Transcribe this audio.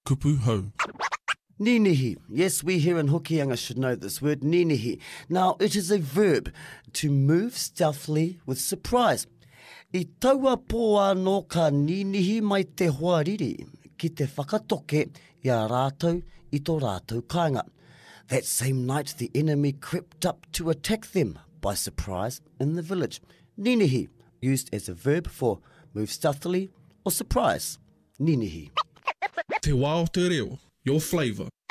kupu hau. Ninihi. Yes, we here in Hokianga should know this word, ninihi. Now, it is a verb to move stealthily with surprise. I taua pō anō ka ninihi mai te hoariri, ki te whakatoke i a rātou i tō rātou kāinga. That same night, the enemy crept up to attack them by surprise in the village. Ninihi, used as a verb for move stealthily or surprise. Ninihi. Te wā o te reo, your flavour.